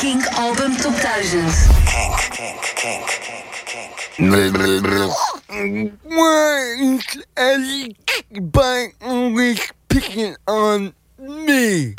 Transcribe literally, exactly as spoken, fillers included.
Kink Album Top duizend. Kink, kink, kink, kink, kink. Why is everybody always picking on me?